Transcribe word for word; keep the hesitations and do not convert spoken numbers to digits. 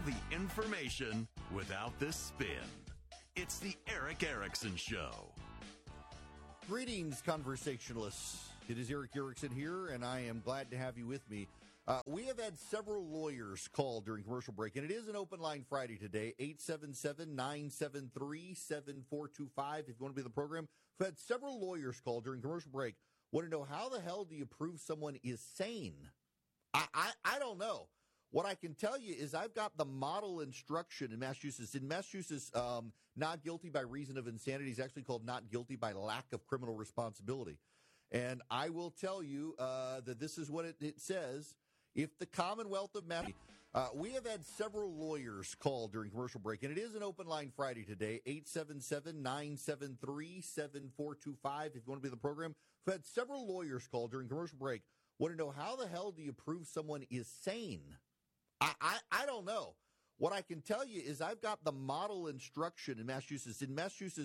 the information without the spin. It's the Eric Erickson Show. Greetings, conversationalists. It is Eric Erickson here, and I am glad to have you with me. Uh, we have had several lawyers call during commercial break, and it is an open line Friday today, eight seven seven, nine seven three, seven four two five. If you want to be in the program, we've had several lawyers call during commercial break. Want to know, how the hell do you prove someone is sane? I, I, I don't know. What I can tell you is I've got the model instruction in Massachusetts. In Massachusetts, um, not guilty by reason of insanity is actually called not guilty by lack of criminal responsibility. And I will tell you uh, that this is what it, it says. If the Commonwealth of Massachusetts, uh, we have had several lawyers call during commercial break, and it is an open line Friday today, eight seven seven, nine seven three, seven four two five. If you want to be in the program, we've had several lawyers call during commercial break. Want to know, how the hell do you prove someone is sane? I, I, I don't know. What I can tell you is I've got the model instruction in Massachusetts. In Massachusetts,